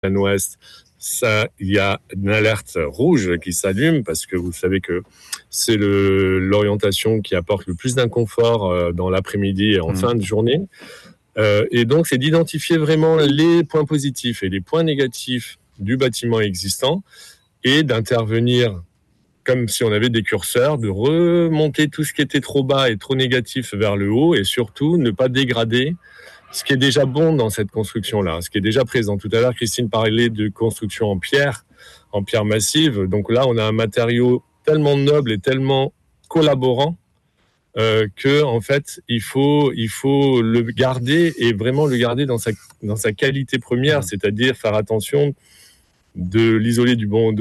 ouest, ça, il y a une alerte rouge qui s'allume parce que vous savez que c'est l'orientation qui apporte le plus d'inconfort dans l'après-midi et en fin de journée. Et donc, c'est d'identifier vraiment les points positifs et les points négatifs du bâtiment existant et d'intervenir comme si on avait des curseurs, de remonter tout ce qui était trop bas et trop négatif vers le haut et surtout ne pas dégrader ce qui est déjà bon dans cette construction-là, ce qui est déjà présent. Tout à l'heure, Christine parlait de construction en pierre massive. Donc là, on a un matériau tellement noble et tellement collaborant que en fait, il faut le garder et vraiment le garder dans sa qualité première, c'est-à-dire faire attention de l'isoler du bon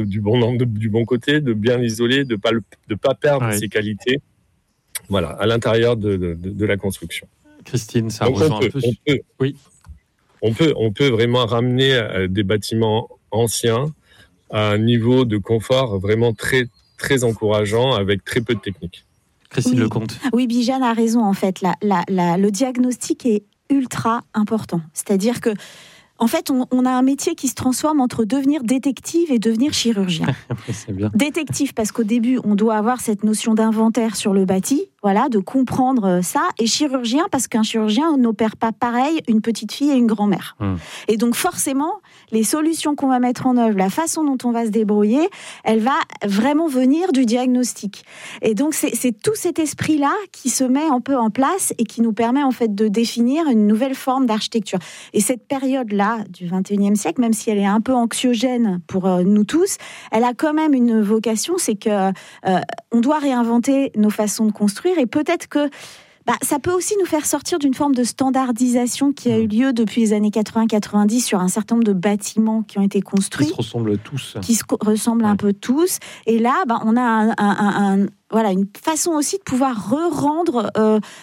côté, de bien l'isoler, de pas perdre ses qualités. Voilà, à l'intérieur de la construction. Christine, ça rejoint un peu. Oui. On peut vraiment ramener des bâtiments anciens à un niveau de confort vraiment très, très encourageant avec très peu de technique. Christine Lecomte. Oui, Bijan a raison en fait. Le diagnostic est ultra important. C'est-à-dire que en fait, on a un métier qui se transforme entre devenir détective et devenir chirurgien. C'est bien. Détective, parce qu'au début, on doit avoir cette notion d'inventaire sur le bâti, voilà, de comprendre ça. Et chirurgien, parce qu'un chirurgien n'opère pas pareil une petite fille et une grand-mère. Et donc, forcément, les solutions qu'on va mettre en œuvre, la façon dont on va se débrouiller, elle va vraiment venir du diagnostic. Et donc, c'est tout cet esprit-là qui se met un peu en place et qui nous permet, en fait, de définir une nouvelle forme d'architecture. Et cette période-là, du 21e siècle, même si elle est un peu anxiogène pour nous tous, elle a quand même une vocation, c'est que on doit réinventer nos façons de construire et peut-être que ça peut aussi nous faire sortir d'une forme de standardisation qui a eu lieu depuis les années 80-90 sur un certain nombre de bâtiments qui ont été construits. Qui se ressemblent tous. Qui se ressemblent un peu tous. Et là, on a une façon aussi de pouvoir re-rendre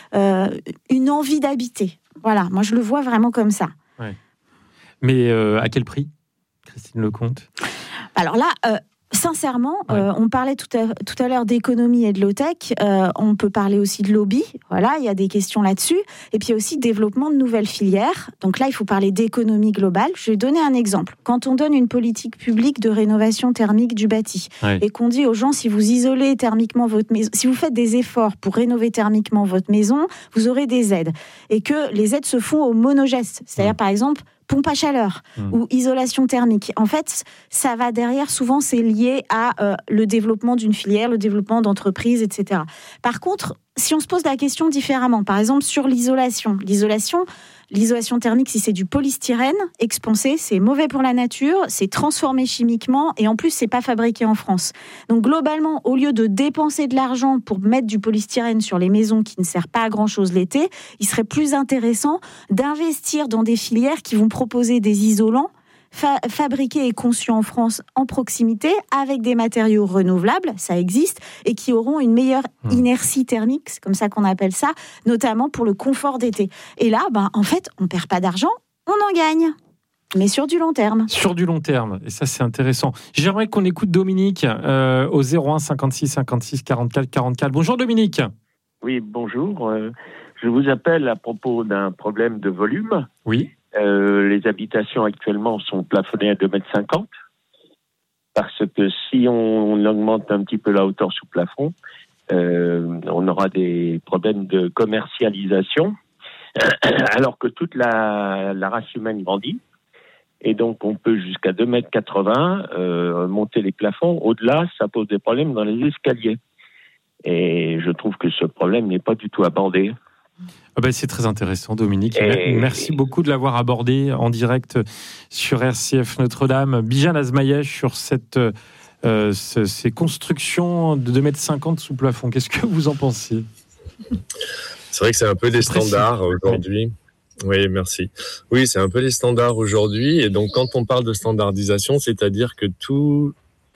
une envie d'habiter. Voilà, moi je le vois vraiment comme ça. Ouais. Mais à quel prix, Christine Lecomte ? Alors là, sincèrement, on parlait tout à l'heure d'économie et de low-tech. On peut parler aussi de lobby. Voilà, il y a des questions là-dessus. Et puis aussi développement de nouvelles filières. Donc là, il faut parler d'économie globale. Je vais donner un exemple. Quand on donne une politique publique de rénovation thermique du bâti et qu'on dit aux gens, si vous isolez thermiquement votre maison, si vous faites des efforts pour rénover thermiquement votre maison, vous aurez des aides. Et que les aides se font au monogeste. C'est-à-dire, par exemple, pompe à chaleur ou isolation thermique. En fait, ça va derrière, souvent c'est lié à le développement d'une filière, le développement d'entreprises, etc. Par contre, si on se pose la question différemment, par exemple sur l'isolation thermique, si c'est du polystyrène expansé, c'est mauvais pour la nature, c'est transformé chimiquement et en plus, c'est pas fabriqué en France. Donc globalement, au lieu de dépenser de l'argent pour mettre du polystyrène sur les maisons qui ne servent pas à grand-chose l'été, il serait plus intéressant d'investir dans des filières qui vont proposer des isolants fabriqués et conçus en France en proximité avec des matériaux renouvelables, ça existe, et qui auront une meilleure inertie thermique, c'est comme ça qu'on appelle ça, notamment pour le confort d'été. Et là, en fait, on ne perd pas d'argent, on en gagne. Mais sur du long terme. Sur du long terme, et ça c'est intéressant. J'aimerais qu'on écoute Dominique au 01 56 56 44 44. Bonjour Dominique. Oui, bonjour. Je vous appelle à propos d'un problème de volume. Oui. Les habitations actuellement sont plafonnées à 2,50 m. Parce que si on augmente un petit peu la hauteur sous plafond, on aura des problèmes de commercialisation, alors que toute la race humaine grandit. Et donc, on peut jusqu'à 2,80 m monter les plafonds. Au-delà, ça pose des problèmes dans les escaliers. Et je trouve que ce problème n'est pas du tout abordé. C'est très intéressant, Dominique. Merci beaucoup de l'avoir abordé en direct sur RCF Notre-Dame. Bijan Azmayesh sur ces constructions de 2,50 m sous plafond. Qu'est-ce que vous en pensez ? C'est vrai que c'est un peu des standards aujourd'hui. Oui, merci. Oui, c'est un peu les standards aujourd'hui. Et donc, quand on parle de standardisation, c'est-à-dire que tous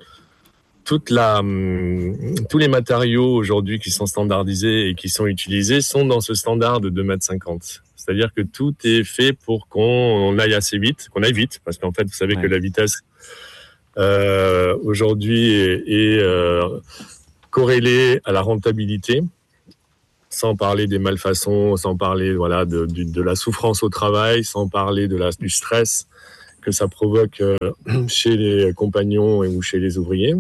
les matériaux aujourd'hui qui sont standardisés et qui sont utilisés sont dans ce standard de 2,50 m. C'est-à-dire que tout est fait pour qu'on aille assez vite, qu'on aille vite, parce qu'en fait, vous savez que la vitesse aujourd'hui est corrélée à la rentabilité, sans parler des malfaçons, sans parler de la souffrance au travail, sans parler du stress que ça provoque chez les compagnons ou chez les ouvriers.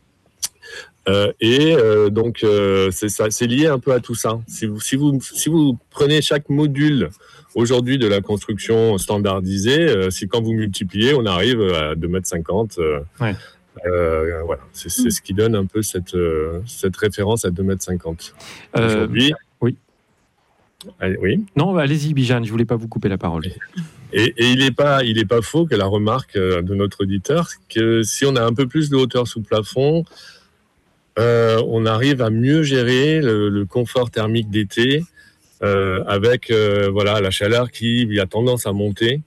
Donc, c'est lié un peu à tout ça. Si vous prenez chaque module aujourd'hui de la construction standardisée, si quand vous multipliez, on arrive à 2,50 m. Voilà, c'est ce qui donne un peu cette référence à 2,50 m. Aujourd'hui. Oui. Oui. Non, allez-y, Bijan, je voulais pas vous couper la parole. Et il n'est pas faux que la remarque de notre auditeur, que si on a un peu plus de hauteur sous plafond, on arrive à mieux gérer le confort thermique d'été avec la chaleur qui a tendance à monter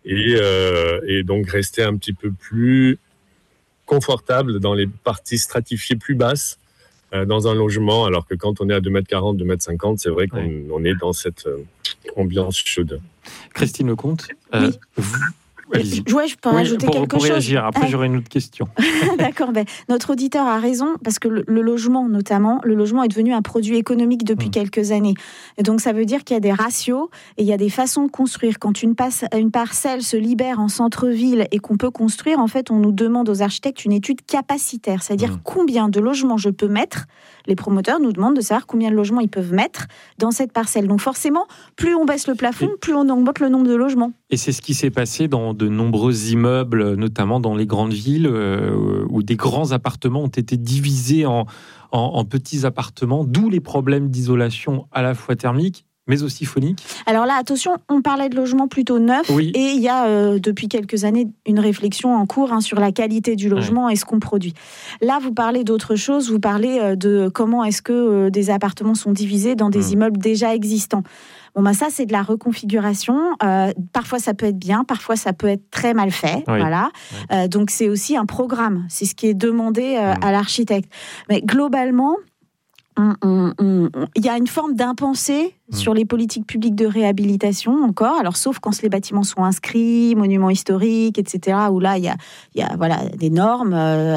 et donc rester un petit peu plus confortable dans les parties stratifiées plus basses dans un logement, alors que quand on est à 2,40 m, 2,50 m, c'est vrai qu'on est dans cette ambiance chaude. Christine Lecomte, oui. Je peux rajouter quelque chose. Pour réagir, après j'aurai une autre question. D'accord, notre auditeur a raison, parce que le logement notamment, le logement est devenu un produit économique depuis quelques années. Et donc ça veut dire qu'il y a des ratios et il y a des façons de construire. Quand une parcelle se libère en centre-ville et qu'on peut construire, en fait on nous demande aux architectes une étude capacitaire, c'est-à-dire combien de logements je peux mettre. Les promoteurs nous demandent de savoir combien de logements ils peuvent mettre dans cette parcelle. Donc forcément, plus on baisse le plafond, plus on augmente le nombre de logements. Et c'est ce qui s'est passé dans de nombreux immeubles, notamment dans les grandes villes, où des grands appartements ont été divisés en petits appartements, d'où les problèmes d'isolation à la fois thermique, mais aussi phonique. Alors là, attention, on parlait de logements plutôt neufs, et il y a depuis quelques années une réflexion en cours sur la qualité du logement et ce qu'on produit. Là, vous parlez d'autre chose, vous parlez de comment est-ce que des appartements sont divisés dans des immeubles déjà existants. Ça, c'est de la reconfiguration. Parfois, ça peut être bien, parfois, ça peut être très mal fait. Voilà. Donc, c'est aussi un programme. C'est ce qui est demandé à l'architecte. Mais globalement, il y a une forme d'impensée sur les politiques publiques de réhabilitation encore. Alors, sauf quand les bâtiments sont inscrits, monuments historiques, etc., où là, il y a des normes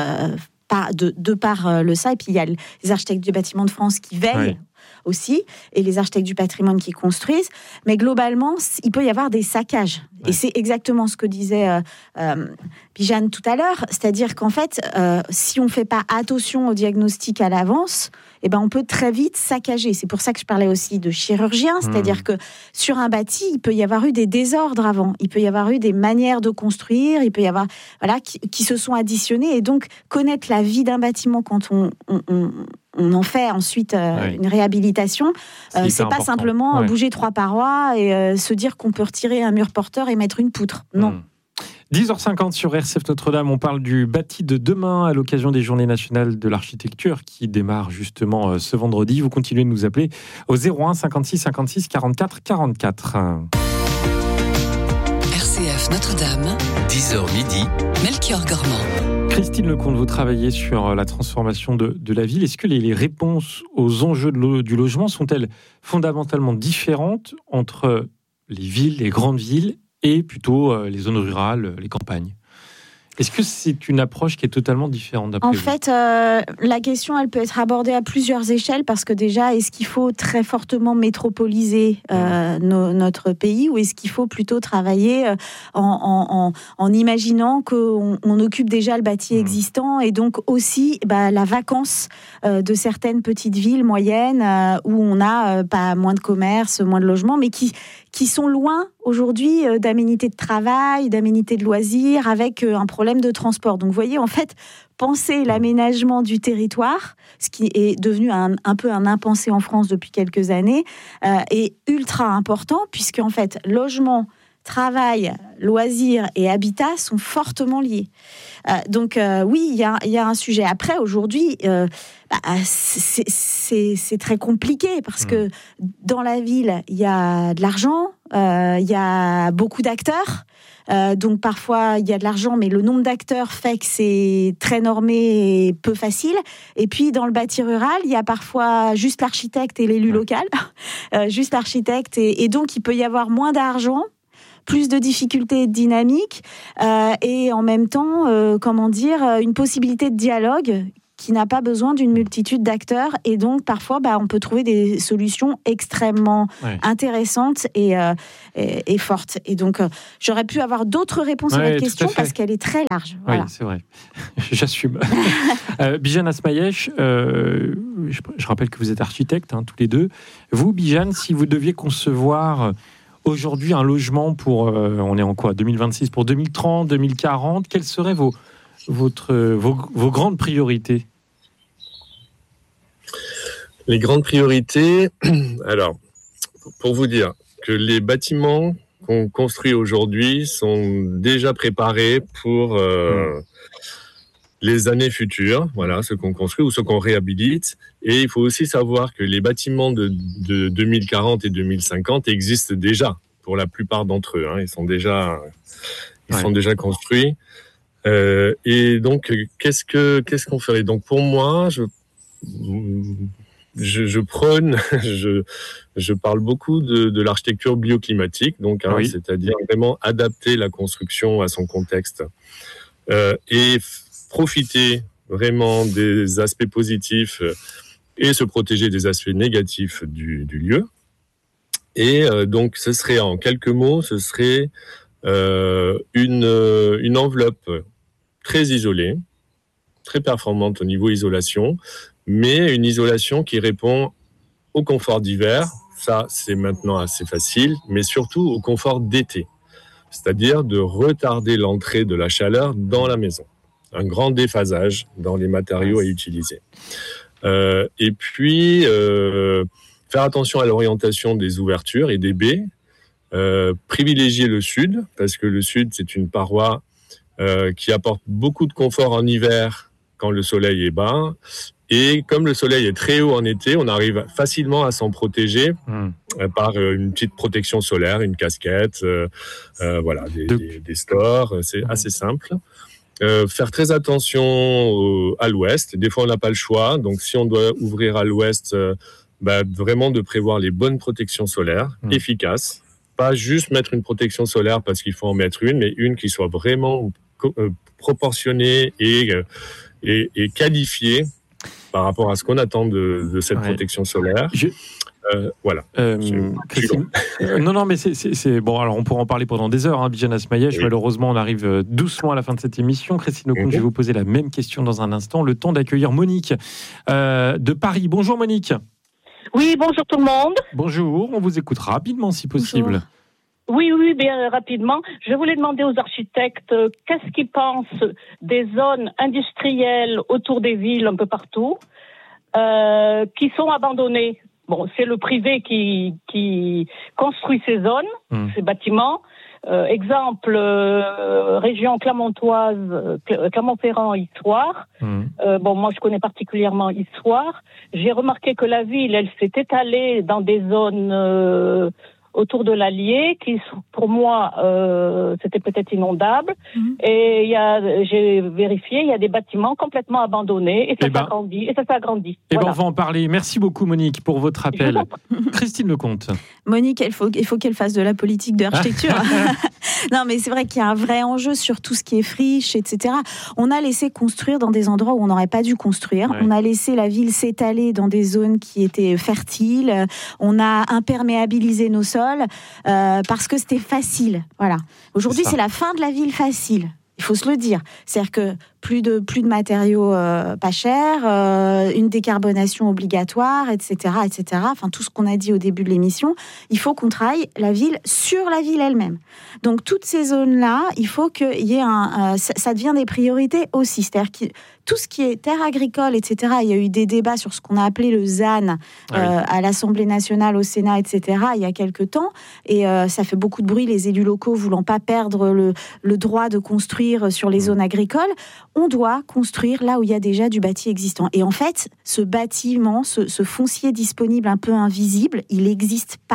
de par le ça. Et puis, il y a les architectes du bâtiment de France qui veillent aussi, et les architectes du patrimoine qui construisent. Mais globalement, il peut y avoir des saccages. Et c'est exactement ce que disait Bijan tout à l'heure. C'est-à-dire qu'en fait, si on ne fait pas attention au diagnostic à l'avance, on peut très vite saccager. C'est pour ça que je parlais aussi de chirurgien. C'est-à-dire que sur un bâti, il peut y avoir eu des désordres avant. Il peut y avoir eu des manières de construire. Il peut y avoir qui se sont additionnées. Et donc, connaître la vie d'un bâtiment quand on en fait ensuite une réhabilitation, c'est pas simplement bouger 3 parois et se dire qu'on peut retirer un mur porteur et mettre une poutre. Non. 10h50 sur RCF Notre-Dame, on parle du bâti de demain à l'occasion des Journées nationales de l'architecture qui démarrent justement ce vendredi. Vous continuez de nous appeler au 01 56 56 44 44. RCF Notre-Dame, 10h midi, Melchior Gormand. Christine Lecomte, vous travaillez sur la transformation de la ville. Est-ce que les réponses aux enjeux du logement sont-elles fondamentalement différentes entre les villes, les grandes villes, et plutôt les zones rurales, les campagnes? Est-ce que c'est une approche qui est totalement différente d'après vous ? En fait, la question, elle peut être abordée à plusieurs échelles, parce que déjà, est-ce qu'il faut très fortement métropoliser notre pays, ou est-ce qu'il faut plutôt travailler en imaginant qu'on occupe déjà le bâti existant, et donc aussi la vacance de certaines petites villes moyennes où on a pas moins de commerce, moins de logements, mais qui sont loin aujourd'hui d'aménités de travail, d'aménités de loisirs, avec un problème de transport. Donc vous voyez, en fait, penser l'aménagement du territoire, ce qui est devenu un peu un impensé en France depuis quelques années, est ultra important, puisque en fait, logement, travail, loisirs et habitat sont fortement liés. Donc oui, il y a un sujet. Après, aujourd'hui, c'est très compliqué, parce que dans la ville, il y a de l'argent, il y a beaucoup d'acteurs. Donc parfois il y a de l'argent, mais le nombre d'acteurs fait que c'est très normé et peu facile. Et puis dans le bâti rural, il y a parfois juste l'architecte et l'élu local, juste l'architecte, et donc il peut y avoir moins d'argent, plus de difficultés et de dynamique, et en même temps, une possibilité de dialogue qui n'a pas besoin d'une multitude d'acteurs. Et donc, parfois, on peut trouver des solutions extrêmement intéressantes et fortes. Et donc, j'aurais pu avoir d'autres réponses à votre question parce qu'elle est très large. Voilà. Oui, c'est vrai. J'assume. Bijan Asmayesh, je rappelle que vous êtes architecte, tous les deux. Vous, Bijan, si vous deviez concevoir aujourd'hui un logement pour, on est en quoi, 2026, pour 2030, 2040, quelles seraient vos grandes priorités ? Les grandes priorités, alors, pour vous dire que les bâtiments qu'on construit aujourd'hui sont déjà préparés pour les années futures, voilà, ceux qu'on construit ou ceux qu'on réhabilite. Et il faut aussi savoir que les bâtiments de 2040 et 2050 existent déjà pour la plupart d'entre eux. Ils sont déjà construits. Et donc, qu'est-ce qu'on ferait ? Donc, pour moi, je prône, je parle beaucoup de l'architecture bioclimatique, donc, c'est-à-dire vraiment adapter la construction à son contexte et profiter vraiment des aspects positifs et se protéger des aspects négatifs du lieu. Et donc, ce serait en quelques mots, ce serait une enveloppe très isolée, très performante au niveau isolation, mais une isolation qui répond au confort d'hiver, ça c'est maintenant assez facile, mais surtout au confort d'été, c'est-à-dire de retarder l'entrée de la chaleur dans la maison. Un grand déphasage dans les matériaux à utiliser. Et puis, faire attention à l'orientation des ouvertures et des baies, privilégier le sud, parce que le sud, c'est une paroi qui apporte beaucoup de confort en hiver quand le soleil est bas. Et comme le soleil est très haut en été, on arrive facilement à s'en protéger par une petite protection solaire, une casquette, des stores, c'est assez simple. Faire très attention à l'ouest. Des fois, on n'a pas le choix. Donc, si on doit ouvrir à l'ouest, vraiment de prévoir les bonnes protections solaires efficaces. Pas juste mettre une protection solaire parce qu'il faut en mettre une, mais une qui soit vraiment proportionnée et qualifiée par rapport à ce qu'on attend de cette protection solaire. Voilà. Non, mais c'est bon. Alors, on pourra en parler pendant des heures, Bijan Asmayesh. Malheureusement, on arrive doucement à la fin de cette émission. Christine Lecomte, je vais vous poser la même question dans un instant. Le temps d'accueillir Monique de Paris. Bonjour, Monique. Oui, bonjour tout le monde. Bonjour, on vous écoute rapidement si possible. Bonjour. Oui, bien rapidement. Je voulais demander aux architectes qu'est-ce qu'ils pensent des zones industrielles autour des villes, un peu partout, qui sont abandonnées. Bon, c'est le privé qui construit ces zones, ces bâtiments. Exemple, région clermontoise, Clermont-Ferrand, Issoire. Moi, je connais particulièrement Issoire. J'ai remarqué que la ville, elle s'est étalée dans des zones autour de l'Allier, qui, pour moi, c'était peut-être inondable. Et j'ai vérifié, il y a des bâtiments complètement abandonnés, et ça s'agrandit. Voilà. On va en parler. Merci beaucoup, Monique, pour votre appel. Christine Lecomte. Monique, il faut qu'elle fasse de la politique de l'architecture. Non, mais c'est vrai qu'il y a un vrai enjeu sur tout ce qui est friche, etc. On a laissé construire dans des endroits où on n'aurait pas dû construire. On a laissé la ville s'étaler dans des zones qui étaient fertiles. On a imperméabilisé nos sols parce que c'était facile. Voilà. Aujourd'hui, c'est la fin de la ville facile. Il faut se le dire. C'est-à-dire que plus de matériaux pas chers, une décarbonation obligatoire, etc., etc. Enfin, tout ce qu'on a dit au début de l'émission. Il faut qu'on travaille la ville sur la ville elle-même. Donc, toutes ces zones-là, il faut qu'il y ait ça devient des priorités aussi. C'est-à-dire que tout ce qui est terre agricole, etc., il y a eu des débats sur ce qu'on a appelé le ZAN à l'Assemblée nationale, au Sénat, etc., il y a quelques temps. Et ça fait beaucoup de bruit, les élus locaux voulant pas perdre le droit de construire sur les zones agricoles. On doit construire là où il y a déjà du bâti existant. Et en fait, ce bâtiment, ce foncier disponible un peu invisible, il existe partout.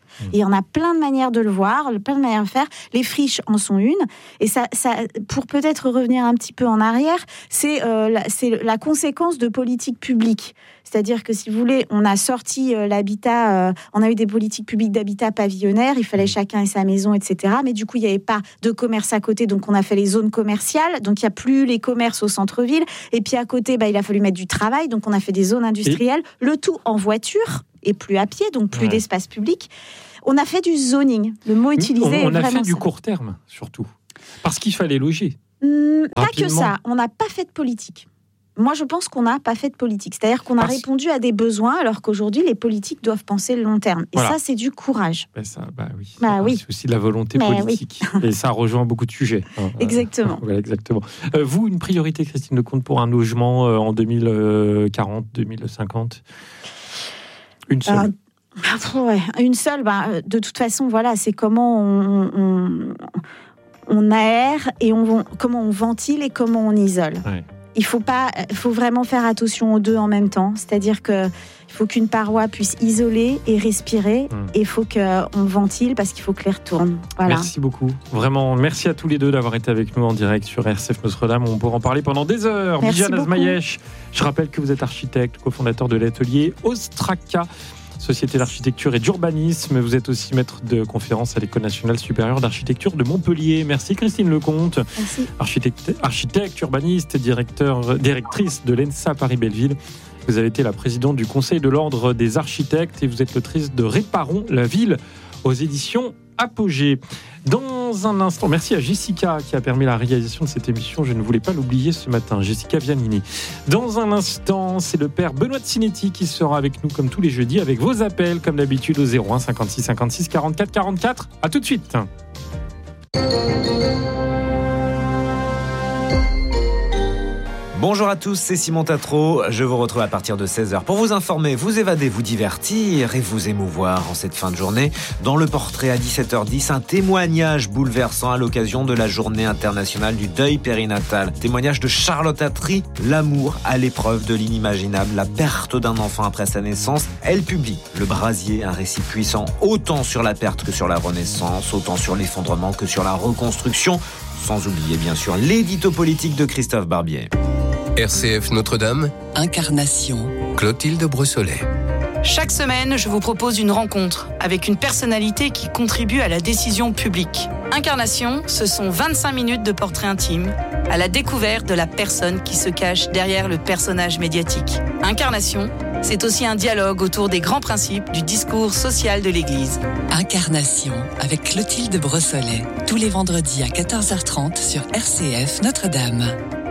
Et il y en a plein de manières de le voir, plein de manières de faire. Les friches en sont une. Et ça, pour peut-être revenir un petit peu en arrière, c'est la conséquence de politiques publiques. C'est-à-dire que, si vous voulez, on a sorti l'habitat, on a eu des politiques publiques d'habitat pavillonnaire, il fallait chacun ait sa maison, etc. Mais du coup, il n'y avait pas de commerce à côté, donc on a fait les zones commerciales, donc il n'y a plus les commerces au centre-ville. Et puis à côté, il a fallu mettre du travail, donc on a fait des zones industrielles, le tout en voiture et plus à pied, donc plus d'espace public. On a fait du zoning, le mot utilisé on est a vraiment fait du ça. court terme, surtout, parce qu'il fallait loger. Pas que ça, on n'a pas fait de politique. Moi, je pense qu'on n'a pas fait de politique. C'est-à-dire qu'on a répondu à des besoins, alors qu'aujourd'hui, les politiques doivent penser le long terme. Et ça, c'est du courage. Oui. C'est aussi de la volonté politique. Et ça rejoint beaucoup de sujets. Exactement. Voilà, exactement. Vous, une priorité, Christine Lecomte, pour un logement en 2040, 2050 ? Une seule une seule. De toute façon, voilà, c'est comment on aère et comment on ventile et comment on isole. Ouais. Il faut vraiment faire attention aux deux en même temps. C'est-à-dire qu'il faut qu'une paroi puisse isoler et respirer. Et il faut qu'on ventile parce qu'il faut que l'air tourne. Voilà. Merci beaucoup. Vraiment, merci à tous les deux d'avoir été avec nous en direct sur RCF Notre-Dame. On pourra en parler pendant des heures. Bijan Azmayesh, je rappelle que vous êtes architecte, cofondateur de l'atelier Ostraka, société d'architecture et d'urbanisme. Vous êtes aussi maître de conférence à l'École nationale supérieure d'architecture de Montpellier. Merci Christine Lecomte. Merci. Architecte, urbaniste, directrice de l'ENSA Paris-Belleville. Vous avez été la présidente du Conseil de l'Ordre des architectes et vous êtes l'autrice de Réparons la ville aux éditions Apogée. Dans un instant, merci à Jessica qui a permis la réalisation de cette émission. Je ne voulais pas l'oublier ce matin, Jessica Vianini. Dans un instant, c'est le père Benoît de Sinetti qui sera avec nous comme tous les jeudis avec vos appels comme d'habitude au 01 56 56 44 44. À tout de suite. Bonjour à tous, c'est Simon Tatro. Je vous retrouve à partir de 16h pour vous informer, vous évader, vous divertir et vous émouvoir en cette fin de journée. Dans le portrait à 17h10, un témoignage bouleversant à l'occasion de la journée internationale du deuil périnatal. Témoignage de Charlotte Attry, l'amour à l'épreuve de l'inimaginable, la perte d'un enfant après sa naissance. Elle publie Le Brasier, un récit puissant autant sur la perte que sur la renaissance, autant sur l'effondrement que sur la reconstruction. Sans oublier bien sûr l'édito politique de Christophe Barbier. RCF Notre-Dame, Incarnation, Clotilde Brossolet. Chaque semaine, je vous propose une rencontre avec une personnalité qui contribue à la décision publique. Incarnation, ce sont 25 minutes de portrait intime à la découverte de la personne qui se cache derrière le personnage médiatique. Incarnation, c'est aussi un dialogue autour des grands principes du discours social de l'Église. Incarnation avec Clotilde Brossolet, tous les vendredis à 14h30 sur RCF Notre-Dame.